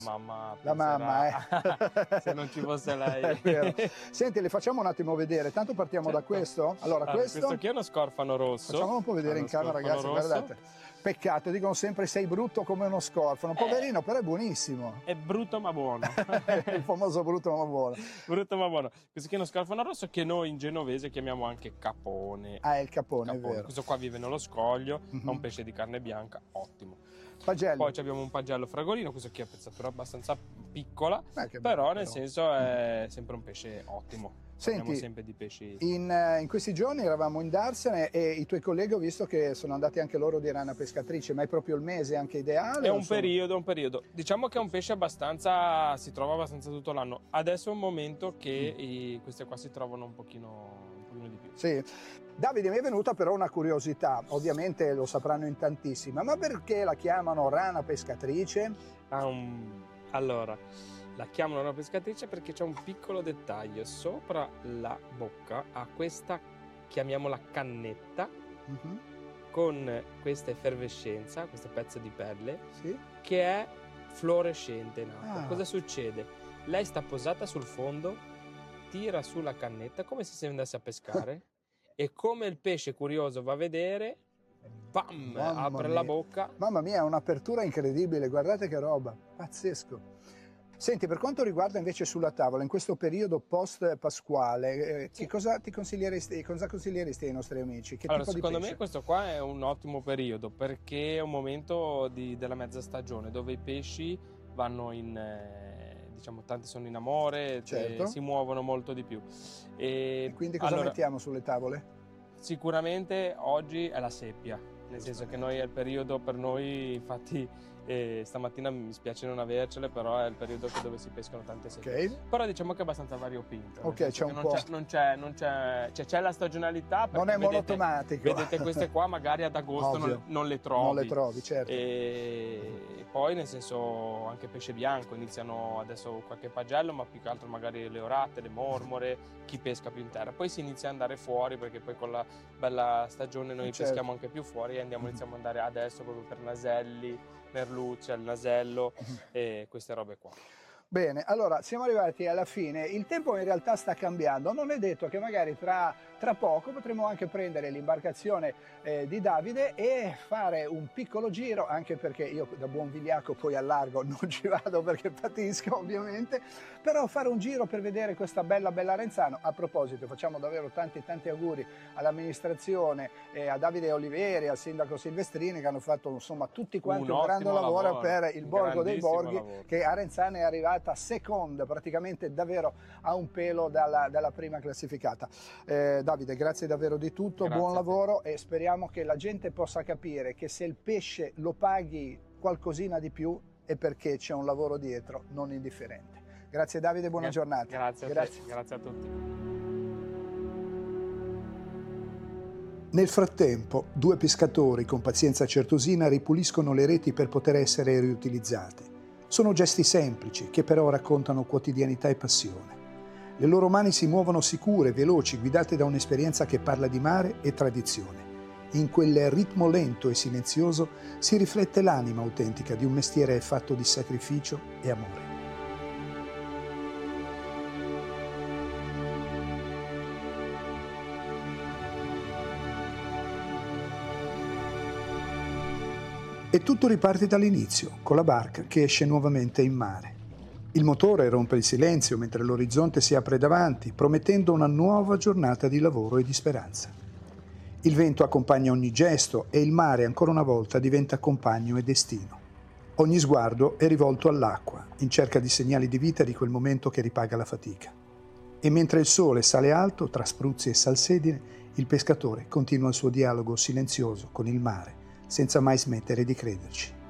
Mamma La mamma, se non ci fosse lei. È vero. Senti, le facciamo un attimo vedere, tanto partiamo da questo. Allora, questo qui è uno scorfano rosso. Facciamolo un po' vedere in camera, ragazzi, rosso. guardate. Peccato, dicono sempre sei brutto come uno scorfano. Poverino, però è buonissimo. È brutto ma buono. Il famoso brutto ma buono. Brutto ma buono. Questo qui è uno scorfano rosso che noi in genovese chiamiamo anche capone. Ah, è il capone, è vero. Questo qua vive nello scoglio, è un pesce di carne bianca, ottimo. Pagello. Poi abbiamo un pagello fragolino, questo qui ha pezzatura abbastanza piccola, che però bello, nel senso è sempre un pesce ottimo. Senti, sempre di pesci. In questi giorni eravamo in Darsene e i tuoi colleghi ho visto che sono andati anche loro di rana pescatrice, ma è proprio il mese anche ideale? È un periodo. Diciamo che è un pesce abbastanza, si trova abbastanza tutto l'anno. Adesso è un momento che queste qua si trovano un pochino di più. Sì. Davide, mi è venuta però una curiosità, ovviamente lo sapranno in tantissima, ma perché la chiamano rana pescatrice? Allora, la chiamano rana pescatrice perché c'è un piccolo dettaglio, sopra la bocca ha questa, chiamiamola cannetta, con questa effervescenza, questo pezzo di pelle, che è fluorescente in acqua. Cosa succede? Lei sta posata sul fondo, tira sulla cannetta come se andasse a pescare e come il pesce curioso va a vedere, bam, apre la bocca. Mamma mia, è un'apertura incredibile, guardate che roba, pazzesco. Senti, per quanto riguarda invece sulla tavola, in questo periodo post-pasquale, cosa consiglieresti ai nostri amici? Che allora, tipo secondo di pesce? me questo qua è un ottimo periodo perché è un momento della mezza stagione dove i pesci vanno diciamo, tanti sono in amore, si muovono molto di più. E quindi cosa mettiamo sulle tavole? Sicuramente oggi è la seppia, nel senso che noi è il periodo per noi, infatti stamattina mi spiace non avercele, però è il periodo dove si pescano tante seppie. Però diciamo che è abbastanza variopinto. C'è un po'. C'è la stagionalità. Non è monotomatico. Vedete queste qua magari ad agosto non le trovi. Non le trovi, certo. E poi nel senso anche pesce bianco, iniziano adesso qualche pagello, ma più che altro magari le orate, le mormore, chi pesca più in terra. Poi si inizia ad andare fuori perché poi con la bella stagione noi peschiamo anche più fuori e iniziamo ad andare adesso proprio per naselli, merluccia, il nasello e queste robe qua. Bene, allora siamo arrivati alla fine, il tempo in realtà sta cambiando, non è detto che magari tra poco potremo anche prendere l'imbarcazione di Davide e fare un piccolo giro, anche perché io da buon vigliacco poi al largo non ci vado perché patisco ovviamente, però fare un giro per vedere questa bella Arenzano. A proposito, facciamo davvero tanti auguri all'amministrazione, a Davide Oliveri, al sindaco Silvestrini che hanno fatto insomma tutti quanti un grande lavoro per il Borgo dei Borghi, che Arenzano è arrivata seconda, praticamente davvero a un pelo dalla prima classificata. Davide, grazie davvero di tutto, buon lavoro e speriamo che la gente possa capire che se il pesce lo paghi qualcosina di più è perché c'è un lavoro dietro non indifferente. Grazie Davide, buona giornata. Grazie a tutti. Nel frattempo, due pescatori con pazienza certosina ripuliscono le reti per poter essere riutilizzate. Sono gesti semplici che però raccontano quotidianità e passione. Le loro mani si muovono sicure, veloci, guidate da un'esperienza che parla di mare e tradizione. In quel ritmo lento e silenzioso si riflette l'anima autentica di un mestiere fatto di sacrificio e amore. E tutto riparte dall'inizio, con la barca che esce nuovamente in mare. Il motore rompe il silenzio mentre l'orizzonte si apre davanti, promettendo una nuova giornata di lavoro e di speranza. Il vento accompagna ogni gesto e il mare ancora una volta diventa compagno e destino. Ogni sguardo è rivolto all'acqua, in cerca di segnali di vita di quel momento che ripaga la fatica. E mentre il sole sale alto tra spruzzi e salsedine, il pescatore continua il suo dialogo silenzioso con il mare, senza mai smettere di crederci.